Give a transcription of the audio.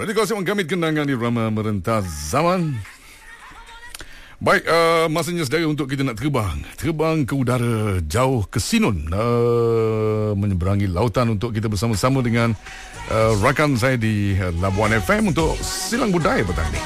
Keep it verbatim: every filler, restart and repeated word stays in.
Radio Kosong kami kenangan di Rama Merentas Zaman. Baik, uh, masanya saudara untuk kita nak terbang. Terbang ke udara jauh ke Sinun. Uh, menyeberangi lautan untuk kita bersama-sama dengan uh, rakan saya di uh, Labuan F M untuk Silang Budaya petang ni.